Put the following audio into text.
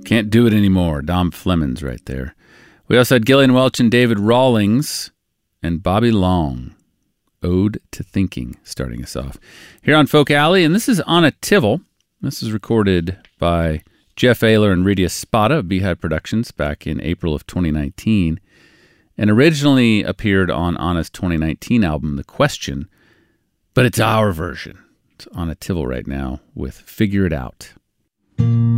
Can't Do It Anymore. Dom Flemons right there. We also had Gillian Welch and David Rawlings and Bobby Long. Ode to Thinking, starting us off here on Folk Alley. And this is On a Tivil. This is recorded by Jeff Ayler and Rydia Spada of Beehive Productions back in April of 2019, and originally appeared on Anna's 2019 album, The Question, but it's our version. It's On a Tivil right now with Figure It Out.